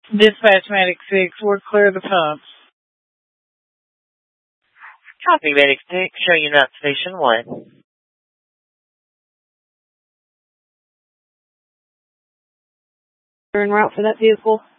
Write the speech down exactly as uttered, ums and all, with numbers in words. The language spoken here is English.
Dispatch Medic six, we're clear of the pumps. Copy, Medic six, show you not Station one. You're en route for that vehicle.